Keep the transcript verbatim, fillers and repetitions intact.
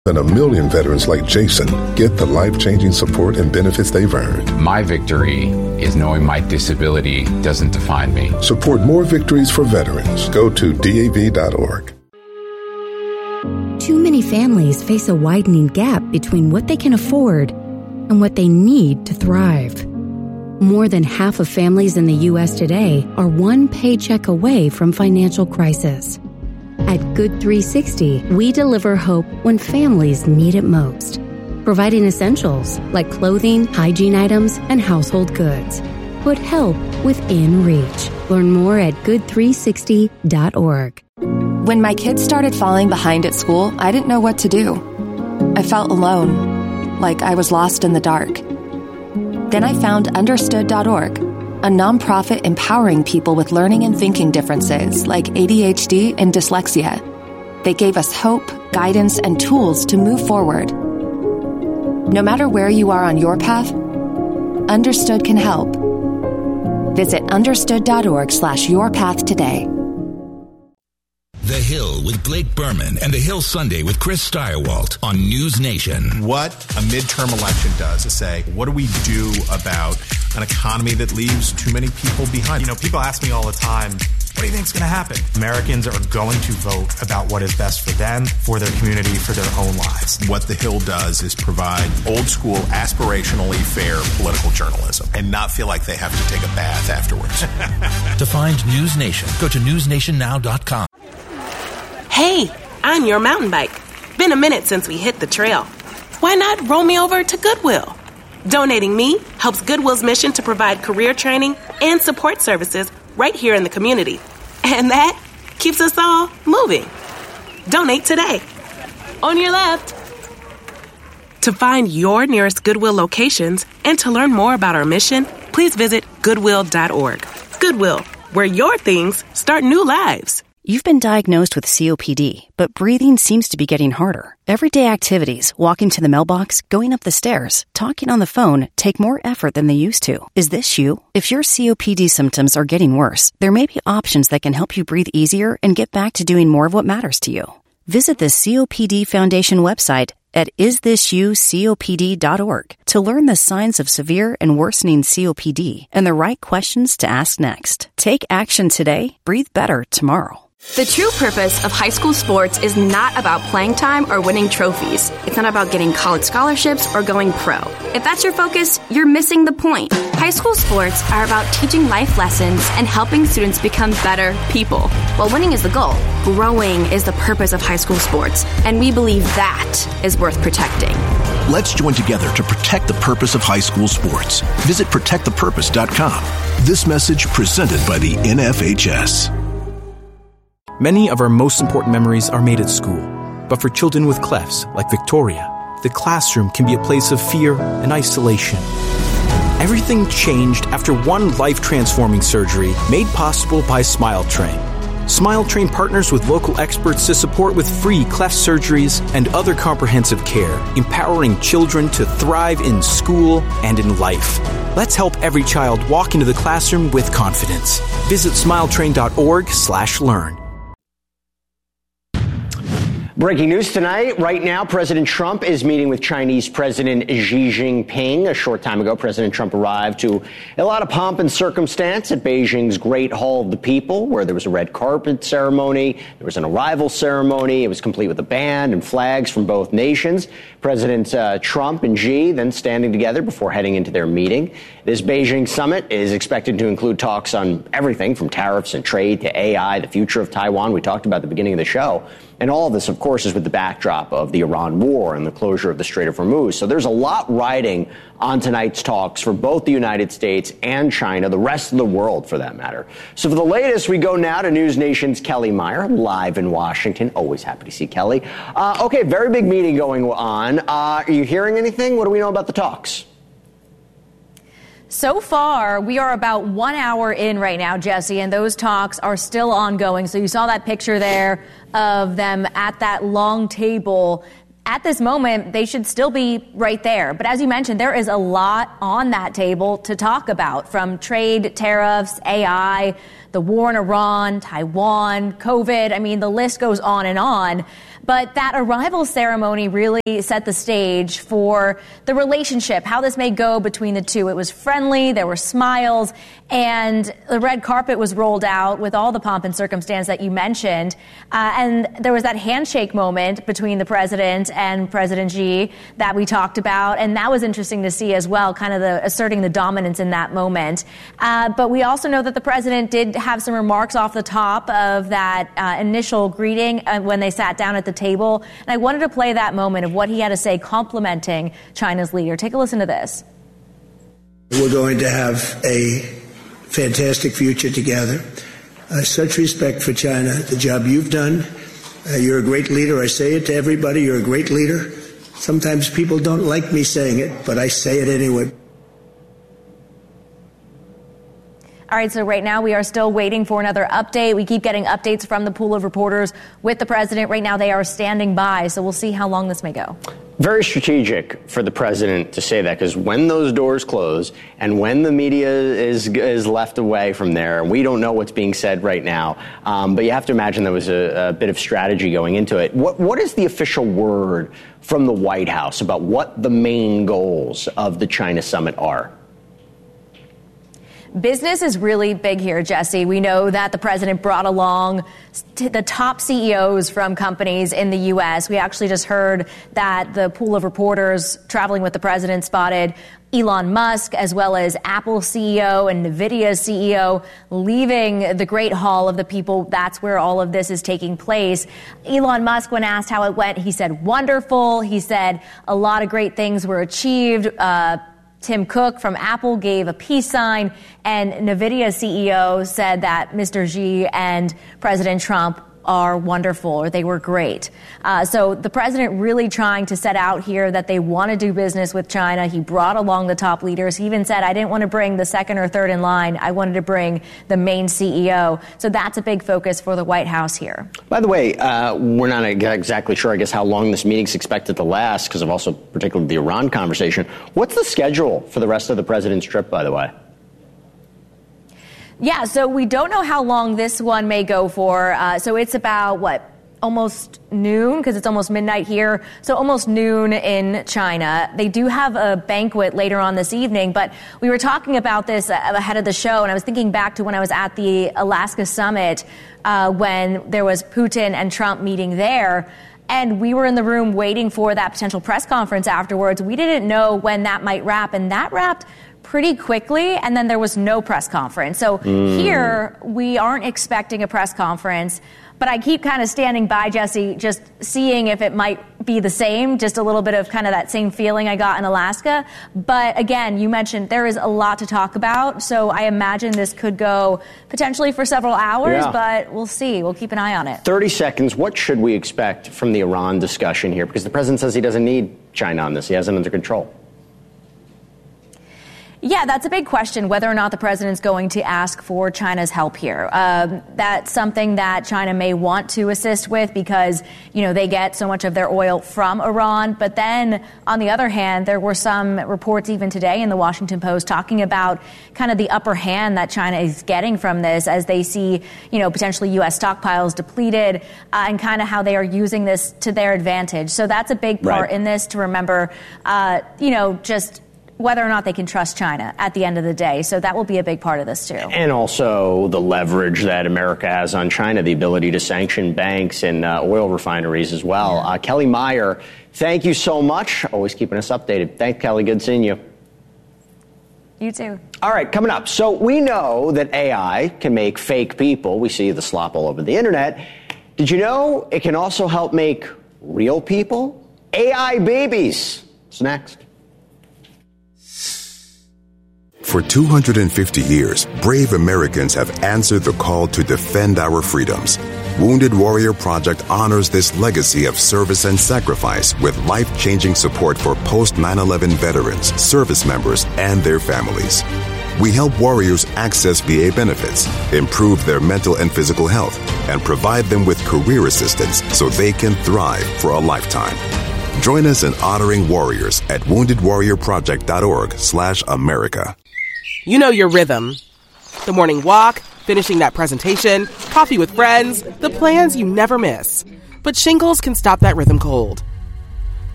than a million veterans like Jason get the life-changing support and benefits they've earned. My victory is knowing my disability doesn't define me. Support more victories for veterans. Go to D A V dot org. Too many families face a widening gap between what they can afford and what they need to thrive. More than half of families in the U S today are one paycheck away from financial crisis. At Good three sixty, we deliver hope when families need it most, providing essentials like clothing, hygiene items, and household goods. Put help within reach. Learn more at good three sixty dot org. When my kids started falling behind at school, I didn't know what to do. I felt alone, like I was lost in the dark. Then I found understood dot org, a nonprofit empowering people with learning and thinking differences like A D H D and dyslexia. They gave us hope, guidance, and tools to move forward. No matter where you are on your path, Understood can help. Visit understood dot org slash your path today. The Hill with Blake Berman and The Hill Sunday with Chris Steyerwalt on News Nation. What a midterm election does is say, what do we do about an economy that leaves too many people behind? You know, people ask me all the time, what do you think is going to happen? Americans are going to vote about what is best for them, for their community, for their own lives. What The Hill does is provide old school, aspirationally fair political journalism and not feel like they have to take a bath afterwards. To find News Nation, go to news nation now dot com. Hey, I'm your mountain bike. Been a minute since we hit the trail. Why not roll me over to Goodwill? Donating me helps Goodwill's mission to provide career training and support services right here in the community. And that keeps us all moving. Donate today. On your left. To find your nearest Goodwill locations and to learn more about our mission, please visit goodwill dot org. Goodwill, where your things start new lives. You've been diagnosed with C O P D, but breathing seems to be getting harder. Everyday activities, walking to the mailbox, going up the stairs, talking on the phone, take more effort than they used to. Is this you? If your C O P D symptoms are getting worse, there may be options that can help you breathe easier and get back to doing more of what matters to you. Visit the C O P D Foundation website at is this you copd dot org to learn the signs of severe and worsening C O P D and the right questions to ask next. Take action today, breathe better tomorrow. The true purpose of high school sports is not about playing time or winning trophies. It's not about getting college scholarships or going pro. If that's your focus, you're missing the point. High school sports are about teaching life lessons and helping students become better people. While winning is the goal, growing is the purpose of high school sports, and we believe that is worth protecting. Let's join together to protect the purpose of high school sports. Visit protect the purpose dot com. This message presented by the N F H S. Many of our most important memories are made at school. But for children with clefts, like Victoria, the classroom can be a place of fear and isolation. Everything changed after one life-transforming surgery made possible by SmileTrain. SmileTrain partners with local experts to support with free cleft surgeries and other comprehensive care, empowering children to thrive in school and in life. Let's help every child walk into the classroom with confidence. Visit smiletrain dot org slash learn. Breaking news tonight. Right now, President Trump is meeting with Chinese President Xi Jinping. A short time ago, President Trump arrived to a lot of pomp and circumstance at Beijing's Great Hall of the People, where there was a red carpet ceremony. There was an arrival ceremony. It was complete with a band and flags from both nations. President uh, Trump and Xi then standing together before heading into their meeting. This Beijing summit is expected to include talks on everything from tariffs and trade to A I, the future of Taiwan. We talked about at the beginning of the show. And all of this, of course, is with the backdrop of the Iran war and the closure of the Strait of Hormuz. So there's a lot riding on tonight's talks for both the United States and China, the rest of the world, for that matter. So for the latest, we go now to News Nation's Kelly Meyer, live in Washington. Always happy to see Kelly. Uh, okay, very big meeting going on. Uh, are you hearing anything? What do we know about the talks? So far, we are about one hour in right now, Jesse, and those talks are still ongoing. So you saw that picture there of them at that long table. At this moment, they should still be right there. But as you mentioned, there is a lot on that table to talk about, from trade, tariffs, A I. the war in Iran, Taiwan, COVID. I mean, the list goes on and on. But that arrival ceremony really set the stage for the relationship, how this may go between the two. It was friendly, there were smiles, and the red carpet was rolled out with all the pomp and circumstance that you mentioned. Uh, and there was that handshake moment between the president and President Xi that we talked about, and that was interesting to see as well, kind of the asserting the dominance in that moment. Uh, but we also know that the president did have some remarks off the top of that uh, initial greeting uh, when they sat down at the table. And I wanted to play that moment of what he had to say complimenting China's leader. Take a listen to this. We're going to have a fantastic future together. Uh, such respect for China, the job you've done. Uh, you're a great leader. I say it to everybody. You're a great leader. Sometimes people don't like me saying it, but I say it anyway. All right, so right now we are still waiting for another update. We keep getting updates from the pool of reporters with the president. Right now they are standing by, so we'll see how long this may go. Very strategic for the president to say that, because when those doors close and when the media is is left away from there, and we don't know what's being said right now, um, but you have to imagine there was a, a bit of strategy going into it. What What is the official word from the White House about what the main goals of the China summit are? Business is really big here, Jesse. We know that the president brought along the top C E Os from companies in the U S. We actually just heard that the pool of reporters traveling with the president spotted Elon Musk, as well as Apple C E O and NVIDIA C E O, leaving the great hall of the people. That's where all of this is taking place. Elon Musk, when asked how it went, he said wonderful. He said a lot of great things were achieved. Uh, Tim Cook from Apple gave a peace sign, and NVIDIA C E O said that Mister Xi and President Trump are wonderful, or they were great. Uh, so the president really trying to set out here that they want to do business with China. He brought along the top leaders. He even said, I didn't want to bring the second or third in line. I wanted to bring the main C E O. So that's a big focus for the White House here. By the way, uh, we're not exactly sure, I guess, how long this meeting's expected to last, because of also particularly the Iran conversation. What's the schedule for the rest of the president's trip, by the way? Yeah, so we don't know how long this one may go for. Uh, so it's about, what, almost noon, because it's almost midnight here. So almost noon in China. They do have a banquet later on this evening, but we were talking about this ahead of the show, and I was thinking back to when I was at the Alaska summit uh, when there was Putin and Trump meeting there. And we were in the room waiting for that potential press conference afterwards. We didn't know when that might wrap, and that wrapped pretty quickly, and then there was no press conference. So mm. here, we aren't expecting a press conference, but I keep kind of standing by, Jesse, just seeing if it might be the same, just a little bit of kind of that same feeling I got in Alaska. But again, you mentioned there is a lot to talk about, so I imagine this could go potentially for several hours, yeah. but we'll see. We'll keep an eye on it. thirty seconds. What should we expect from the Iran discussion here? Because the president says he doesn't need China on this. He has it under control. Yeah, that's a big question, whether or not the president's going to ask for China's help here. Um, that's something that China may want to assist with because, you know, they get so much of their oil from Iran. But then, on the other hand, there were some reports even today in the Washington Post talking about kind of the upper hand that China is getting from this as they see, you know, potentially U S stockpiles depleted uh, and kind of how they are using this to their advantage. So that's a big part right. in this to remember, uh, you know, just whether or not they can trust China at the end of the day. So that will be a big part of this, too. And also the leverage that America has on China, the ability to sanction banks and uh, oil refineries as well. Yeah. Uh, Kelly Meyer, thank you so much. Always keeping us updated. Thanks, Kelly. Good seeing you. You too. All right, coming up. So we know that A I can make fake people. We see the slop all over the internet. Did you know it can also help make real people? A I babies. It's next. For two hundred fifty years, brave Americans have answered the call to defend our freedoms. Wounded Warrior Project honors this legacy of service and sacrifice with life-changing support for post nine eleven veterans, service members, and their families. We help warriors access V A benefits, improve their mental and physical health, and provide them with career assistance so they can thrive for a lifetime. Join us in honoring warriors at wounded warrior project dot org slash America. You know your rhythm. The morning walk, finishing that presentation, coffee with friends, the plans you never miss. But shingles can stop that rhythm cold.